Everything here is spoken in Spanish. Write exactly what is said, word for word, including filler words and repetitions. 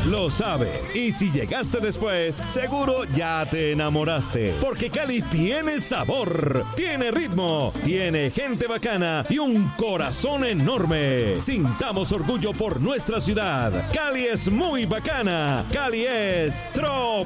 lo sabes. Y si llegaste después, seguro ya te enamoraste. Porque Cali tiene sabor, tiene ritmo, tiene gente bacana y un corazón enorme. Sintamos orgullo por nuestra ciudad. Cali es muy bacana. Cali es Trop.